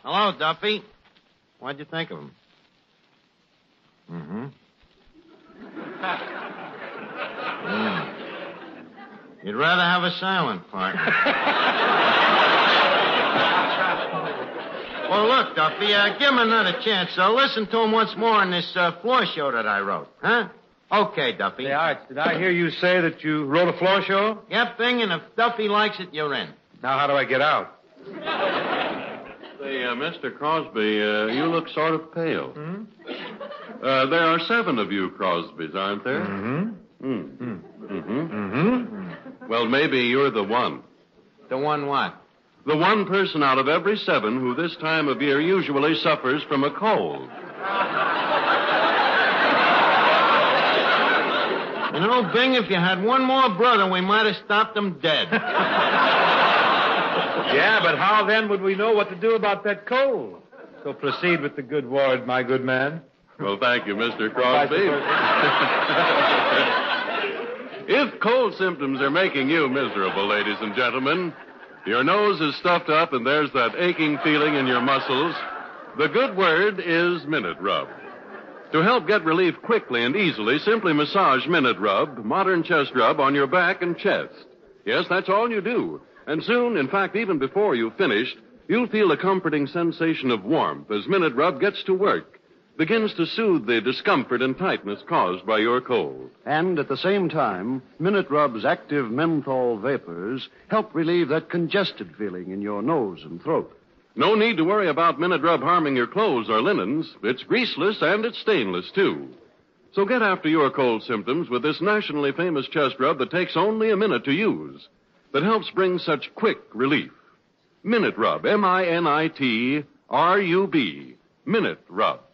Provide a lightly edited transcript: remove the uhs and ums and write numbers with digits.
Hello, Duffy. What'd you think of him? Mm-hmm. You'd rather have a silent partner. Well, look, Duffy, give him another chance. Listen to him once more on this floor show that I wrote, huh? Okay, Duffy. Hey, Art, did I hear you say that you wrote a floor show? Yep, Bing, and if Duffy likes it, you're in. Now, how do I get out? Say, Mr. Crosby, you look sort of pale. Hmm? There are 7 of you Crosbys, aren't there? Well, maybe you're the one. The one what? The one person out of every 7 who this time of year usually suffers from a cold. You know, Bing, if you had one more brother, we might have stopped him dead. Yeah, but how then would we know what to do about that cold? So proceed with the good word, my good man. Well, thank you, Mr. Crosby. If cold symptoms are making you miserable, ladies and gentlemen, your nose is stuffed up and there's that aching feeling in your muscles, the good word is Minute Rub. To help get relief quickly and easily, simply massage Minute Rub, modern chest rub, on your back and chest. Yes, that's all you do. And soon, in fact, even before you've finished, you'll feel a comforting sensation of warmth as Minute Rub gets to work, begins to soothe the discomfort and tightness caused by your cold. And at the same time, Minute Rub's active menthol vapors help relieve that congested feeling in your nose and throat. No need to worry about Minute Rub harming your clothes or linens. It's greaseless and it's stainless, too. So get after your cold symptoms with this nationally famous chest rub that takes only a minute to use, that helps bring such quick relief. Minute Rub, M-I-N-I-T-R-U-B. Minute Rub.